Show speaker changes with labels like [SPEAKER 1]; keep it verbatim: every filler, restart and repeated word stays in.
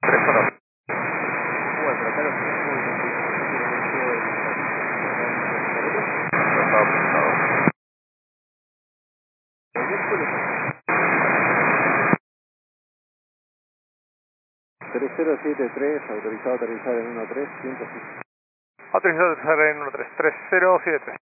[SPEAKER 1] tres uno.
[SPEAKER 2] Bueno, pero acá lo tenemos muy bien.
[SPEAKER 1] No estaba apuntado.
[SPEAKER 2] tres cero siete tres, autorizado a aterrizar en uno tres, ciento cinco.
[SPEAKER 1] Autorizado a aterrizar en uno tres tres cero siete tres.